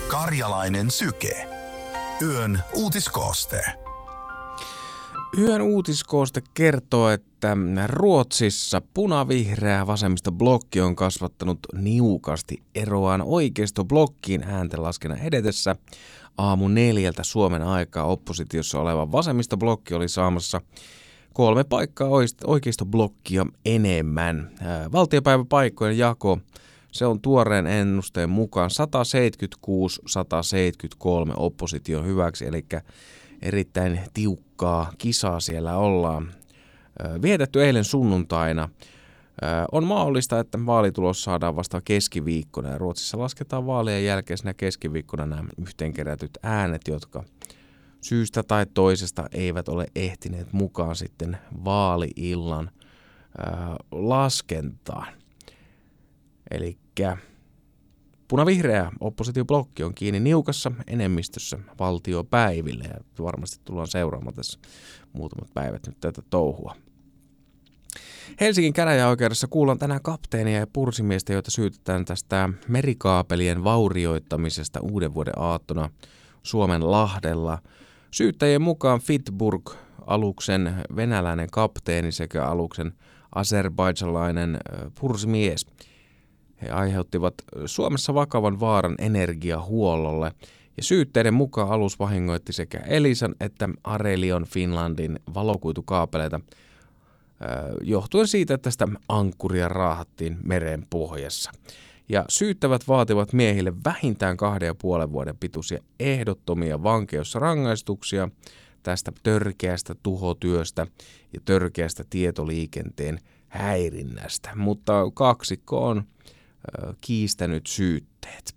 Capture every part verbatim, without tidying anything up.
Karjalainen syke. Yön uutiskooste. Yön uutiskooste kertoo, että Ruotsissa punavihreä vasemmistoblokki on kasvattanut niukasti eroaan oikeistoblokkiin ääntenlaskennan edetessä. Aamu neljältä Suomen aikaa oppositiossa oleva vasemmistoblokki oli saamassa kolme paikkaa oikeistoblokkia enemmän. Valtiopäiväpaikkojen jako, se on tuoreen ennusteen mukaan sata seitsemänkymmentäkuusi sata seitsemänkymmentäkolme opposition hyväksi, eli erittäin tiukkaa kisaa siellä ollaan. Vietetty eilen sunnuntaina. On mahdollista, että vaalitulos saadaan vasta keskiviikkona, ja Ruotsissa lasketaan vaalien jälkeisenä keskiviikkona nämä yhteenkerätyt äänet, jotka syystä tai toisesta eivät ole ehtineet mukaan sitten vaali-illan ää, laskentaan. Elikkä punavihreä oppositioblokki on kiinni niukassa enemmistössä valtiopäiville, ja varmasti tullaan seuraamaan tässä muutamat päivät nyt tätä touhua. Helsingin käräjäoikeudessa kuullaan tänään kapteenia ja pursimiestä, joita syytetään tästä merikaapelien vaurioittamisesta uuden vuoden aattona Suomen lahdella. Syyttäjien mukaan Fitburg-aluksen venäläinen kapteeni sekä aluksen azerbaidžalainen pursimies. He aiheuttivat Suomessa vakavan vaaran energiahuollolle, ja syytteiden mukaan alus vahingoitti sekä Elisan että Arelion Finlandin valokuitukaapeleita johtuen siitä, että sitä ankkuria raahattiin meren pohjassa. Ja syyttävät vaativat miehille vähintään kahden ja puolen vuoden pituisia ehdottomia vankeusrangaistuksia tästä törkeästä tuhotyöstä ja törkeästä tietoliikenteen häirinnästä. Mutta kaksikko on ö, kiistänyt syytteet.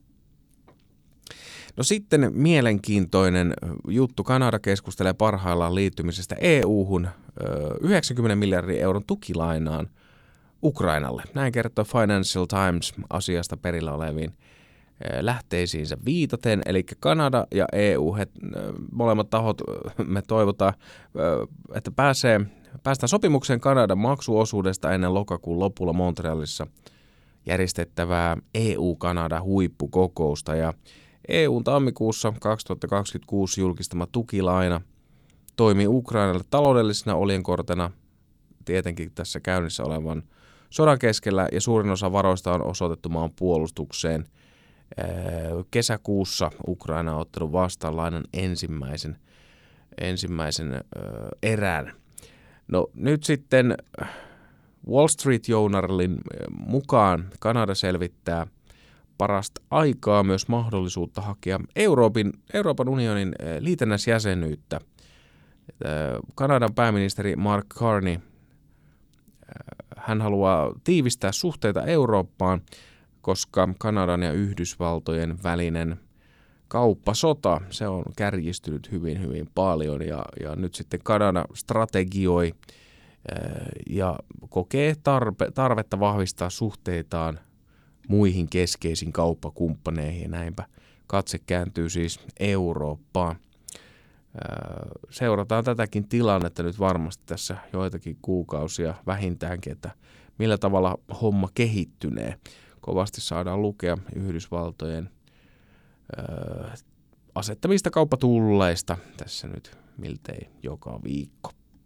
No sitten mielenkiintoinen juttu. Kanada keskustelee parhaillaan liittymisestä E U-hun yhdeksänkymmentä miljardin euron tukilainaan Ukrainalle. Näin kertoo Financial Times asiasta perillä oleviin lähteisiinsä viitaten. Eli Kanada ja E U, he, molemmat tahot, me toivotaan, että pääsee, päästään sopimukseen Kanadan maksuosuudesta ennen lokakuun lopulla Montrealissa järjestettävää E U-Kanada huippukokousta. Ja E U:n tammikuussa kaksituhattakaksikymmentäkuusi julkistama tukilaina toimii Ukrainalle taloudellisena oljenkortena tietenkin tässä käynnissä olevan sodan keskellä, ja suurin osa varoista on osoitettu maan puolustukseen. Kesäkuussa Ukraina on ottanut vastaan lainan ensimmäisen, ensimmäisen erän. No nyt sitten Wall Street Journalin mukaan Kanada selvittää parasta aikaa myös mahdollisuutta hakea Euroopan, Euroopan unionin liitännäisjäsenyyttä. Kanadan pääministeri Mark Carney, hän haluaa tiivistää suhteita Eurooppaan, koska Kanadan ja Yhdysvaltojen välinen kauppasota, se on kärjistynyt hyvin hyvin paljon, ja, ja nyt sitten Kanada strategioi ja kokee tarpe, tarvetta vahvistaa suhteitaan muihin keskeisiin kauppakumppaneihin, ja näinpä katse kääntyy siis Eurooppaan. Seurataan tätäkin tilannetta nyt varmasti tässä joitakin kuukausia vähintäänkin, että millä tavalla homma kehittynee. Kovasti saadaan lukea Yhdysvaltojen ö, asettamista kauppatulleista tässä nyt miltei joka viikko.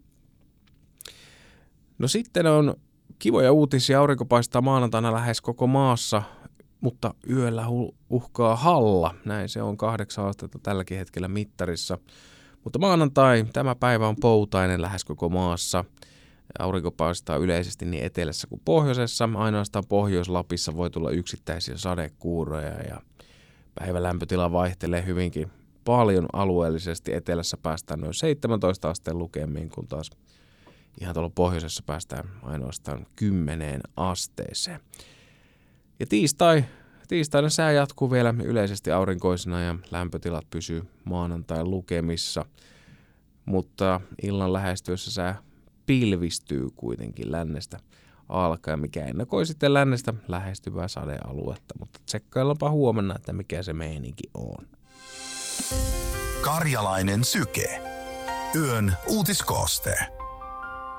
No sitten on kivoja uutisia. Aurinko paistaa maanantaina lähes koko maassa, mutta yöllä uhkaa halla. Näin se on kahdeksan astetta tälläkin hetkellä mittarissa. Mutta maanantai, tämä päivä on poutainen lähes koko maassa. Aurinko paistaa yleisesti niin etelässä kuin pohjoisessa. Ainoastaan Pohjois-Lapissa voi tulla yksittäisiä sadekuuroja, ja päivälämpötila vaihtelee hyvinkin paljon alueellisesti. Etelässä päästään noin seitsemäntoista asteen lukemiin, kun taas ihan tuolla pohjoisessa päästään ainoastaan kymmeneen asteeseen. Ja tiistai, tiistaina sää jatkuu vielä yleisesti aurinkoisena ja lämpötilat pysyy maanantain lukemissa, mutta illan lähestyessä sää pilvistyy kuitenkin lännestä alkaen, mikä ennakoi sitten lännestä lähestyvää sadealuetta, mutta tsekkaillaanpa huomenna, että mikä se meininki on. Karjalainen syke. Yön uutiskooste.